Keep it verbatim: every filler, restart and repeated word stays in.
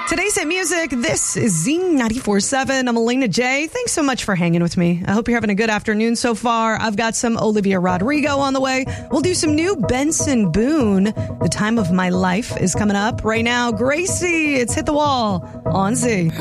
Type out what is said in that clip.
Today's hit music, this is Z ninety-four point seven. I'm Elena J. Thanks so much for hanging with me. I hope you're having a good afternoon so far. I've got some Olivia Rodrigo on the way. We'll do some new Benson Boone. The Time of My Life is coming up right now. Gracie, it's Hit the Wall on Z.